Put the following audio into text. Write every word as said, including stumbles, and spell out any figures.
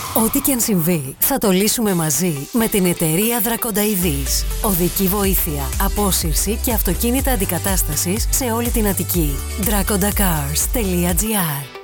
Ό,τι και αν συμβεί, θα το λύσουμε μαζί με την εταιρεία Δρακονταειδής. Οδική βοήθεια, απόσυρση και αυτοκίνητα αντικατάστασης σε όλη την Αττική. Draconda cars τελεία gr